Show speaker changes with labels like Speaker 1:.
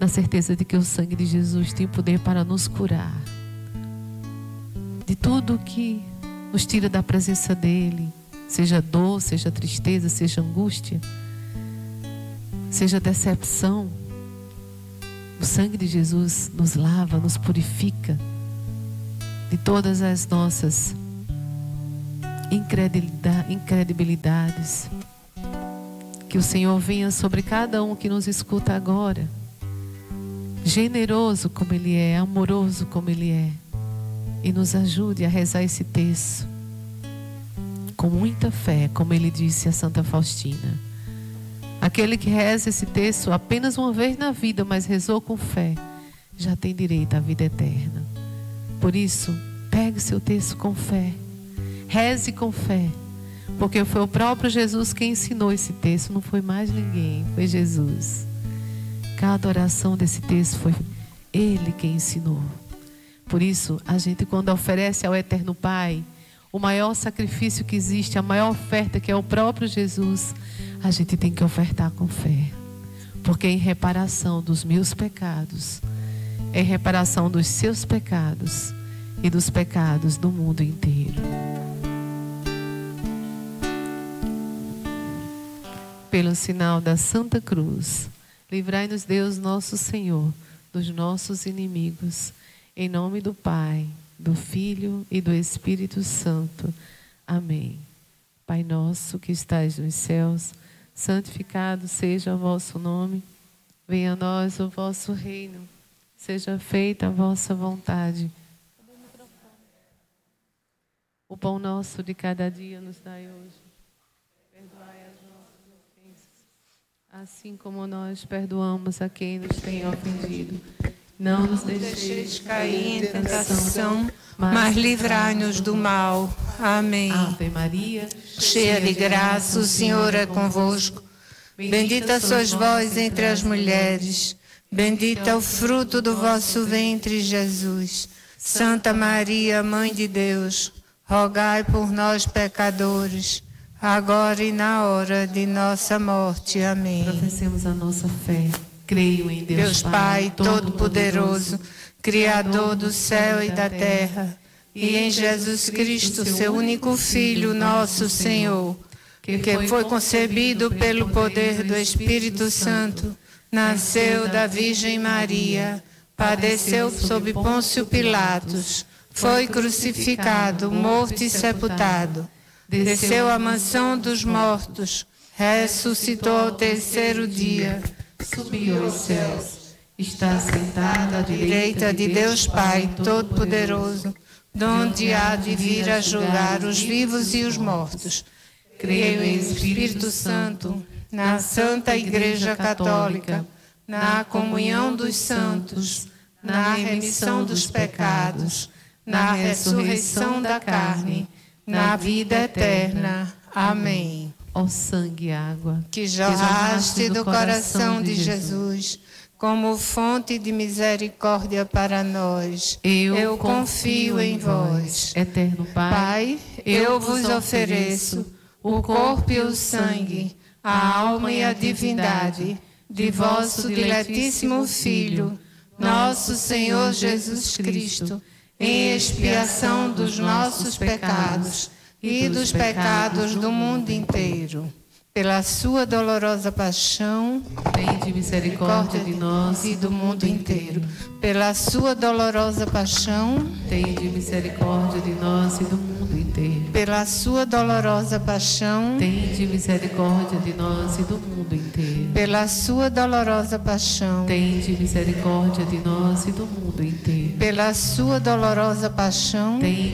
Speaker 1: na certeza de que o sangue de Jesus tem poder para nos curar de tudo que nos tira da presença dele, seja dor, seja tristeza, seja angústia, seja decepção. O sangue de Jesus nos lava, nos purifica de todas as nossas incredibilidades. Que o Senhor venha sobre cada um que nos escuta agora, generoso como Ele é, amoroso como Ele é, e nos ajude a rezar esse texto com muita fé, como Ele disse a Santa Faustina. Aquele que reza esse texto apenas uma vez na vida, mas rezou com fé, já tem direito à vida eterna. Por isso, pegue o seu texto com fé, reze com fé, porque foi o próprio Jesus quem ensinou esse texto, não foi mais ninguém, foi Jesus. Cada oração desse texto foi Ele quem ensinou. Por isso, a gente, quando oferece ao Eterno Pai o maior sacrifício que existe, a maior oferta, que é o próprio Jesus, a gente tem que ofertar com fé, porque é em reparação dos meus pecados, é em reparação dos seus pecados e dos pecados do mundo inteiro. Pelo sinal da Santa Cruz, livrai-nos Deus nosso Senhor dos nossos inimigos. Em nome do Pai, do Filho e do Espírito Santo. Amém. Pai nosso que estais nos céus, santificado seja o vosso nome. Venha a nós o vosso reino. Seja feita a vossa vontade. O pão nosso de cada dia nos dai hoje. Perdoai as nossas ofensas, assim como nós perdoamos a quem nos tem ofendido. Não nos deixeis cair em tentação, mas livrai-nos do mal. Amém. Ave Maria,
Speaker 2: cheia de graça, o Senhor é convosco. Bendita sois vós entre as mulheres. Bendito é o fruto do vosso ventre, Jesus. Santa Maria, Mãe de Deus, rogai por nós, pecadores, agora e na hora de nossa morte. Amém.
Speaker 1: Professemos a nossa fé. Creio em
Speaker 2: Deus Pai Todo-Poderoso, Criador do céu e da terra, e em Jesus Cristo, seu único Filho, nosso Senhor, que foi concebido pelo poder do Espírito Santo, nasceu da Virgem Maria, padeceu sob Pôncio Pilatos, foi crucificado, morto e sepultado, desceu à mansão dos mortos, ressuscitou ao terceiro dia,
Speaker 1: subiu aos céus, está sentado à direita
Speaker 2: de Deus Pai Todo-Poderoso, donde há de vir a julgar os vivos e os mortos. Creio em Espírito Santo, na Santa Igreja Católica, na comunhão dos santos, na remissão dos pecados, na ressurreição da carne, na vida eterna. Amém.
Speaker 1: Ó sangue e água,
Speaker 2: que jorraste do coração de Jesus, como fonte de misericórdia para nós, eu confio em vós.
Speaker 1: Eterno
Speaker 2: Pai, eu vos ofereço o corpo e o sangue, a alma e a divindade de vosso diletíssimo Filho, nosso Senhor Jesus Cristo, em expiação dos nossos pecados e dos pecados do mundo inteiro. Pela sua dolorosa paixão,
Speaker 1: tende misericórdia de nós
Speaker 2: e do mundo inteiro. Pela sua dolorosa paixão,
Speaker 1: tende misericórdia de nós e do mundo inteiro.
Speaker 2: Pela sua dolorosa paixão,
Speaker 1: tende misericórdia de nós e do mundo inteiro.
Speaker 2: Pela sua dolorosa paixão,
Speaker 1: tende misericórdia de nós e do mundo inteiro.
Speaker 2: Pela sua dolorosa paixão,
Speaker 1: tende